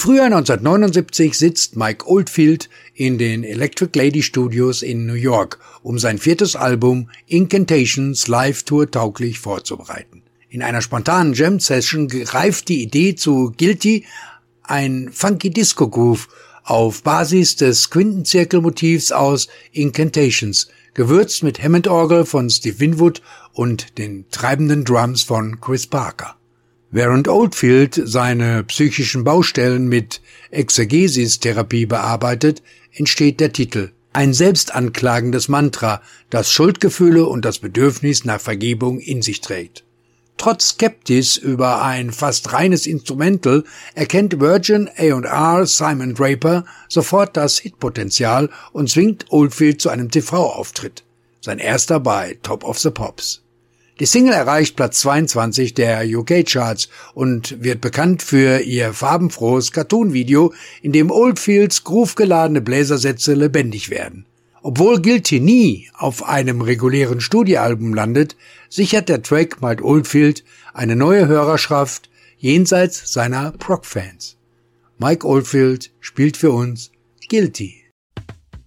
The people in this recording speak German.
Frühjahr 1979 sitzt Mike Oldfield in den Electric Lady Studios in New York, um sein 4. Album Incantations Live-Tour tauglich vorzubereiten. In einer spontanen Jam-Session greift die Idee zu Guilty, ein funky Disco-Groove auf Basis des Quintenzirkelmotivs aus Incantations, gewürzt mit Hammond-Orgel von Steve Winwood und den treibenden Drums von Chris Parker. Während Oldfield seine psychischen Baustellen mit Exegesis-Therapie bearbeitet, entsteht der Titel. Ein selbstanklagendes Mantra, das Schuldgefühle und das Bedürfnis nach Vergebung in sich trägt. Trotz Skepsis über ein fast reines Instrumental erkennt Virgin A&R Simon Draper sofort das Hitpotenzial und zwingt Oldfield zu einem TV-Auftritt. Sein erster bei Top of the Pops. Die Single erreicht Platz 22 der UK-Charts und wird bekannt für ihr farbenfrohes Cartoon-Video, in dem Oldfields groovegeladene Bläsersätze lebendig werden. Obwohl Guilty nie auf einem regulären Studioalbum landet, sichert der Track Mike Oldfield eine neue Hörerschaft jenseits seiner Prog-Fans. Mike Oldfield spielt für uns Guilty.